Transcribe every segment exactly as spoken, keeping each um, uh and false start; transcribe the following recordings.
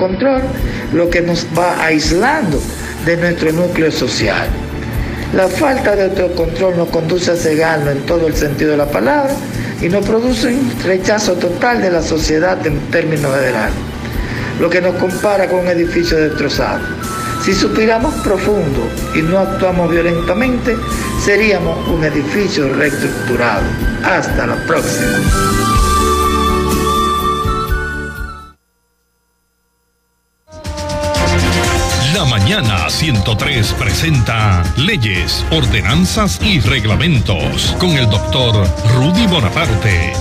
autocontrol, lo que nos va aislando de nuestro núcleo social. La falta de autocontrol nos conduce a cegarnos en todo el sentido de la palabra y nos produce un rechazo total de la sociedad en términos generales, lo que nos compara con un edificio destrozado. Si suspiramos profundo y no actuamos violentamente, seríamos un edificio reestructurado. Hasta la próxima. La Mañana ciento tres presenta Leyes, Ordenanzas y Reglamentos con el doctor Rudy Bonaparte.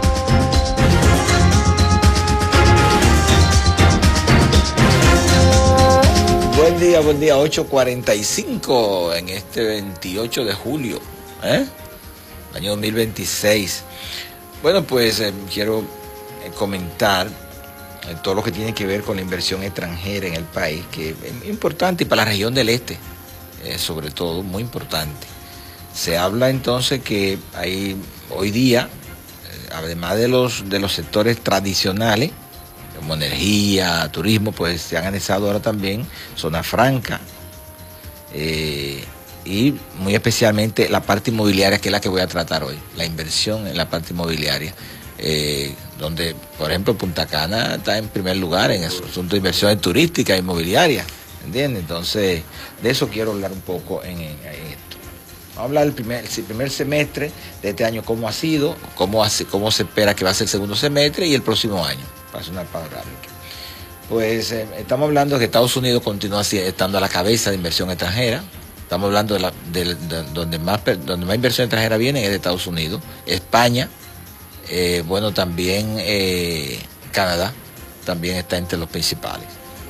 Buen día, buen día, ocho cuarenta y cinco en este veintiocho de julio, ¿eh? Año dos mil veintiséis. Bueno, pues eh, quiero eh, comentar eh, todo lo que tiene que ver con la inversión extranjera en el país, que es importante y para la región del este, eh, sobre todo, muy importante. Se habla entonces que hay hoy día, eh, además de los, de los sectores tradicionales, como energía, turismo, pues se han anexado ahora también zona franca eh, y muy especialmente la parte inmobiliaria, que es la que voy a tratar hoy, la inversión en la parte inmobiliaria, eh, donde, por ejemplo, Punta Cana está en primer lugar en el asunto de inversiones turísticas e inmobiliarias, ¿entiendes? Entonces, de eso quiero hablar un poco en, en, en esto. Vamos a hablar del primer, el primer semestre de este año, cómo ha sido, cómo, hace, cómo se espera que va a ser el segundo semestre y el próximo año. Para hacer una panorámica. Pues eh, estamos hablando de que Estados Unidos continúa estando a la cabeza de inversión extranjera. Estamos hablando de, la, de, de donde, más, donde más inversión extranjera viene es de Estados Unidos. España, eh, bueno, también eh, Canadá, también está entre los principales.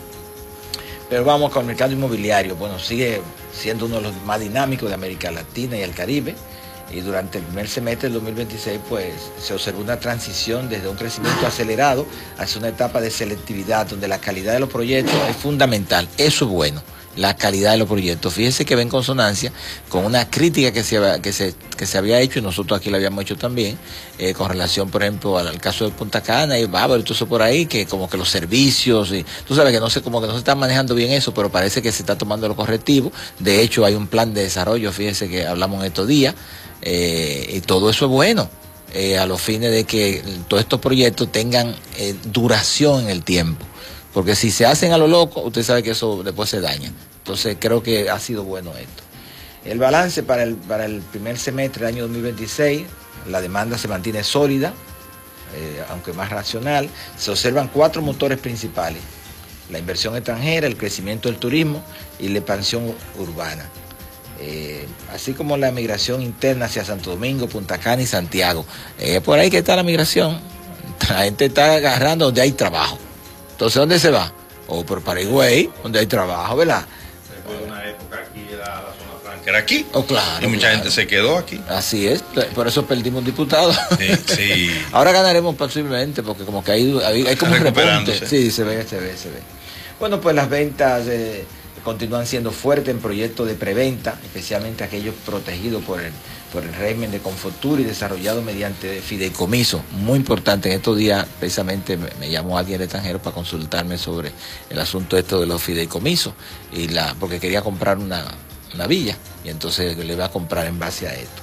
Pero vamos con el mercado inmobiliario. Bueno, sigue siendo uno de los más dinámicos de América Latina y el Caribe. Y durante el primer semestre del dos mil veintiséis, pues, se observó una transición desde un crecimiento acelerado hacia una etapa de selectividad, donde la calidad de los proyectos es fundamental. Eso es bueno, la calidad de los proyectos. Fíjese que va en consonancia con una crítica que se, que se, que se había hecho, y nosotros aquí la habíamos hecho también, eh, con relación, por ejemplo, al, al caso de Punta Cana y Bávaro y todo eso por ahí, que como que los servicios, y tú sabes que no sé, como que no se está manejando bien eso, pero parece que se está tomando lo correctivo. De hecho, hay un plan de desarrollo, fíjese que hablamos en estos días. Eh, y todo eso es bueno eh, a los fines de que todos estos proyectos tengan eh, duración en el tiempo, porque si se hacen a lo loco, usted sabe que eso después se daña. Entonces creo que ha sido bueno esto. El balance para el, para el primer semestre del año dos mil veintiséis, la demanda se mantiene sólida, eh, aunque más racional. Se observan cuatro motores principales: la inversión extranjera, el crecimiento del turismo y la expansión urbana. Eh, así como la migración interna hacia Santo Domingo, Punta Cana y Santiago. Eh, por ahí que está la migración. La gente está agarrando donde hay trabajo. Entonces, ¿dónde se va? O por Paraguay, donde hay trabajo, ¿verdad? Después de una época aquí, la, la zona franca era aquí. Oh, claro, y mucha claro. gente se quedó aquí. Así es, por eso perdimos diputados. Sí, sí. Ahora ganaremos posiblemente, porque como que hay, hay, hay como un repunte. Sí, se ve, se ve, se ve. Bueno, pues las ventas Eh, continúan siendo fuertes en proyectos de preventa, especialmente aquellos protegidos por el, por el régimen de Confotur y desarrollados mediante fideicomiso. Muy importante, en estos días precisamente me, me llamó alguien del extranjero para consultarme sobre el asunto esto de los fideicomisos, y la, porque quería comprar una, una villa, y entonces le voy a comprar en base a esto.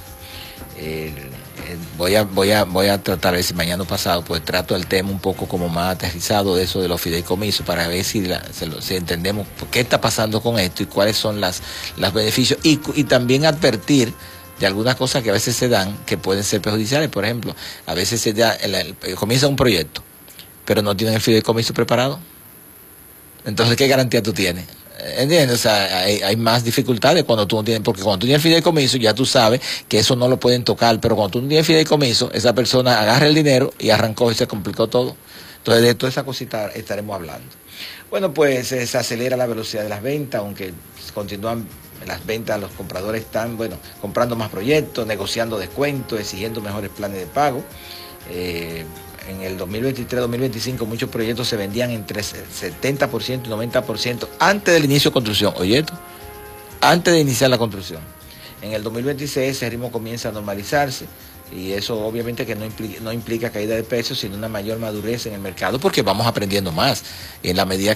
El, el, voy a voy a voy a tratar, a ver si mañana pasado pues trato el tema un poco como más aterrizado de eso de los fideicomisos, para ver si, la, si, lo, si entendemos qué está pasando con esto y cuáles son las los beneficios, y, y también advertir de algunas cosas que a veces se dan que pueden ser perjudiciales. Por ejemplo, a veces se da el, el, comienza un proyecto, pero no tienen el fideicomiso preparado. Entonces, ¿qué garantía tú tienes? ¿Entiendes? O sea, hay, hay más dificultades cuando tú no tienes, porque cuando tú tienes fideicomiso ya tú sabes que eso no lo pueden tocar, pero cuando tú no tienes fideicomiso, esa persona agarra el dinero y arrancó y se complicó todo. Entonces, de toda esa cosita estaremos hablando. Bueno, pues eh, se acelera la velocidad de las ventas, aunque continúan las ventas, los compradores están, bueno, comprando más proyectos, negociando descuentos, exigiendo mejores planes de pago. Eh, En el dos mil veintitrés dos mil veinticinco muchos proyectos se vendían entre setenta por ciento y noventa por ciento antes del inicio de construcción. Oye, esto, antes de iniciar la construcción. En el dos mil veintiséis ese ritmo comienza a normalizarse, y eso obviamente que no implica, no implica caída de precios, sino una mayor madurez en el mercado, porque vamos aprendiendo más en la medida